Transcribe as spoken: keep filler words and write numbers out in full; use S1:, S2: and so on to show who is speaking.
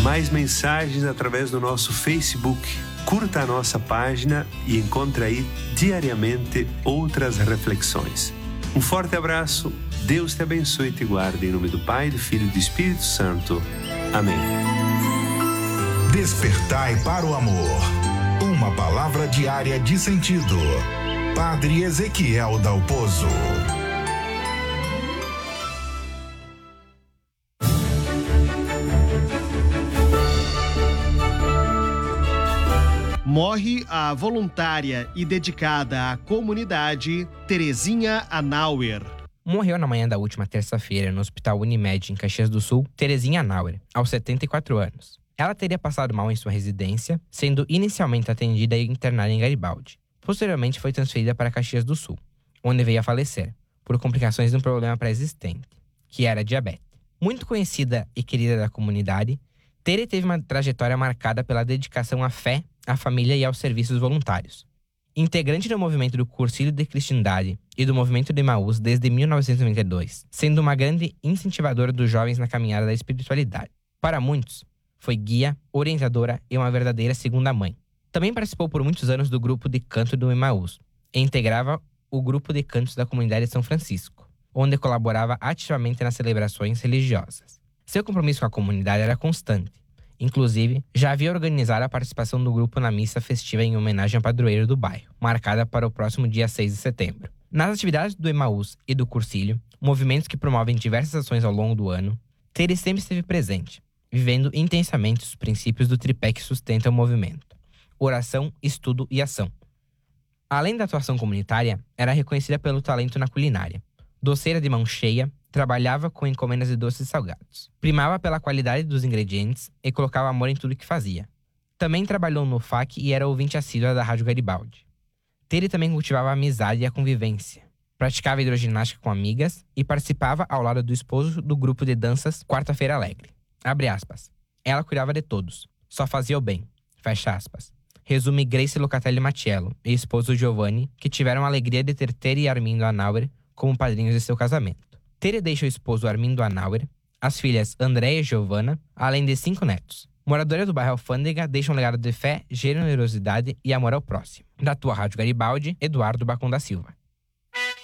S1: mais mensagens através do nosso Facebook. Curta a nossa página e encontre aí diariamente outras reflexões. Um forte abraço, Deus te abençoe e te guarde, em nome do Pai, do Filho e do Espírito Santo. Amém.
S2: Despertai para o amor. Uma palavra diária de sentido. Padre Ezequiel Dalpozo.
S3: Morre a voluntária e dedicada à comunidade Terezinha Anauer.
S4: Morreu na manhã da última terça-feira no Hospital Unimed, em Caxias do Sul, Terezinha Anauer, aos setenta e quatro anos. Ela teria passado mal em sua residência, sendo inicialmente atendida e internada em Garibaldi. Posteriormente foi transferida para Caxias do Sul, onde veio a falecer, por complicações de um problema pré-existente, que era diabetes. Muito conhecida e querida da comunidade, Tere teve uma trajetória marcada pela dedicação à fé, à família e aos serviços voluntários. Integrante do movimento do Cursilho de Cristandade e do movimento de Emaús desde mil novecentos e noventa e dois, sendo uma grande incentivadora dos jovens na caminhada da espiritualidade. Para muitos, foi guia, orientadora e uma verdadeira segunda mãe. Também participou por muitos anos do grupo de canto do Emaús e integrava o grupo de cantos da comunidade de São Francisco, onde colaborava ativamente nas celebrações religiosas. Seu compromisso com a comunidade era constante. Inclusive, já havia organizado a participação do grupo na missa festiva em homenagem ao padroeiro do bairro, marcada para o próximo dia seis de setembro. Nas atividades do Emaús e do Cursilho, movimentos que promovem diversas ações ao longo do ano, Tere sempre esteve presente, vivendo intensamente os princípios do tripé que sustenta o movimento: oração, estudo e ação. Além da atuação comunitária, era reconhecida pelo talento na culinária. Doceira de mão cheia, trabalhava com encomendas de doces e salgados. Primava pela qualidade dos ingredientes e colocava amor em tudo que fazia. Também trabalhou no F A C e era ouvinte assídua da Rádio Garibaldi. Tere também cultivava a amizade e a convivência. Praticava hidroginástica com amigas e participava ao lado do esposo do grupo de danças Quarta-feira Alegre. Abre aspas. Ela cuidava de todos. Só fazia o bem. Fecha aspas. Resume Grace Locatelli Matiello e esposo Giovanni, que tiveram a alegria de ter Tere e Armindo Anauer como padrinhos de seu casamento. Tere deixa o esposo Armindo Anauer, as filhas Andréia e Giovanna, além de cinco netos. Moradora do bairro Alfândega, deixa um legado de fé, generosidade e amor ao próximo. Da tua Rádio Garibaldi, Eduardo Bacon da Silva.